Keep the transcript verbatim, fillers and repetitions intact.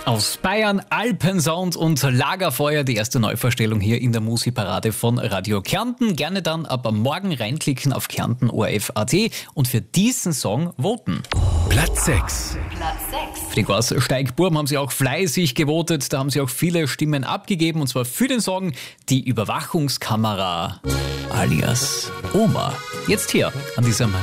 Aus Bayern, Alpensound und Lagerfeuer, die erste Neuvorstellung hier in der Musikparade von Radio Kärnten. Gerne dann ab morgen reinklicken auf Kärnten O R F Punkt A T und für diesen Song voten. Platz sechs. Platz sechs. Für den Gasteigburm haben sie auch fleißig gewotet, da haben sie auch viele Stimmen abgegeben und zwar für den Song Die Überwachungskamera alias Oma. Jetzt hier an diesem